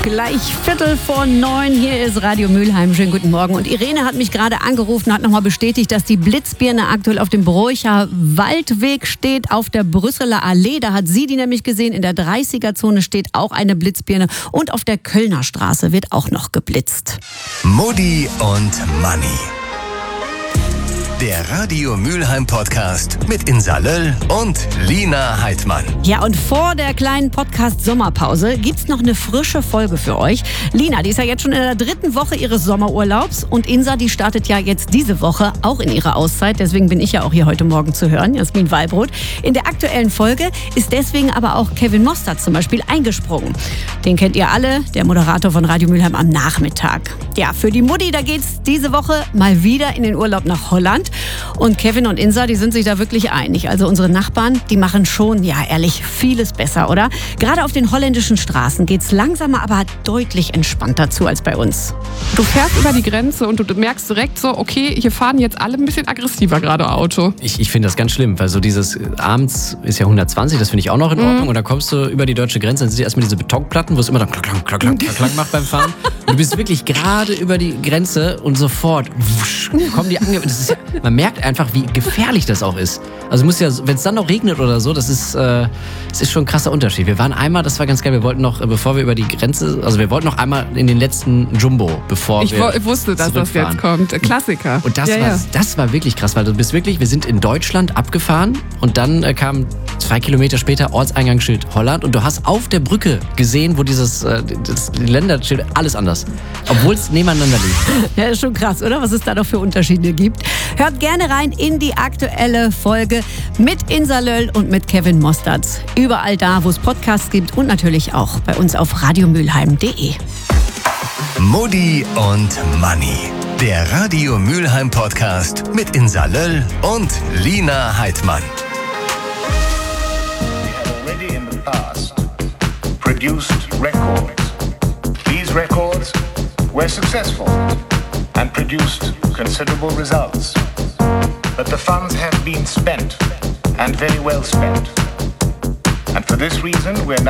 Gleich 8:45. Hier ist Radio Mülheim. Schönen guten Morgen. Und Irene hat mich gerade angerufen, hat nochmal bestätigt, dass die Blitzbirne aktuell auf dem Broicher Waldweg steht, auf der Brüsseler Allee. Da hat sie die nämlich gesehen. In der 30er-Zone steht auch eine Blitzbirne. Und auf der Kölner Straße wird auch noch geblitzt. Mutti und Manni. Der Radio Mülheim Podcast mit Insa Löll und Lina Heidmann. Ja, und vor der kleinen Podcast-Sommerpause gibt's noch eine frische Folge für euch. Lina, die ist ja jetzt schon in der 3. Woche ihres Sommerurlaubs. Und Insa, die startet ja jetzt diese Woche auch in ihrer Auszeit. Deswegen bin ich ja auch hier heute Morgen zu hören, Jasmin Wallbrot. In der aktuellen Folge ist deswegen aber auch Kevin Mostert zum Beispiel eingesprungen. Den kennt ihr alle, der Moderator von Radio Mülheim am Nachmittag. Ja, für die Mutti, da geht's diese Woche mal wieder in den Urlaub nach Holland. Und Kevin und Insa, die sind sich da wirklich einig. Also unsere Nachbarn, die machen schon, ja ehrlich, vieles besser, oder? Gerade auf den holländischen Straßen geht's langsamer, aber deutlich entspannter zu als bei uns. Du fährst über die Grenze und du merkst direkt so, okay, hier fahren jetzt alle ein bisschen aggressiver gerade Auto. Ich finde das ganz schlimm, weil so dieses abends ist ja 120, das finde ich auch noch in Ordnung. Und dann kommst du über die deutsche Grenze, dann sind erstmal diese Betonplatten, wo es immer dann klack macht beim Fahren. Und du bist wirklich gerade über die Grenze und sofort kommen die das ist ja, man merkt einfach, wie gefährlich das auch ist. Also muss ja, wenn es dann noch regnet oder so, das ist schon ein krasser Unterschied. Wir waren einmal, das war ganz geil, wir wollten noch, bevor wir über die Grenze, also wir wollten noch einmal in den letzten Jumbo, bevor ich wusste, dass das jetzt kommt. Klassiker. Und das war wirklich krass, weil du bist wirklich, wir sind in Deutschland abgefahren und dann kam 2 Kilometer später Ortseingangsschild Holland und du hast auf der Brücke gesehen, wo das Länderschild, alles anders. Obwohl es nebeneinander liegt. Ja, ist schon krass, oder? Was es da noch für Unterschiede gibt. Hört gerne rein in die aktuelle Folge mit Insa Löll und mit Kevin Mostert. Überall da, wo es Podcasts gibt und natürlich auch bei uns auf radiomülheim.de. Mutti und Manni. Der Radio Mülheim Podcast mit Insa Löll und Lina Heidmann. Already in the past produced records. These records were successful and produced considerable results. But the funds have been spent, and very well spent. And for this reason, we're now